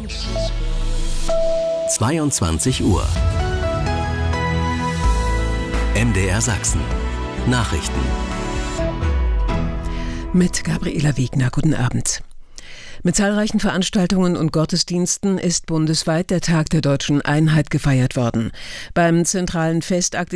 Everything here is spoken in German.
22 Uhr. MDR Sachsen. Nachrichten. Mit Gabriela Wegner. Guten Abend. Mit zahlreichen Veranstaltungen und Gottesdiensten ist bundesweit der Tag der Deutschen Einheit gefeiert worden. Beim zentralen Festakt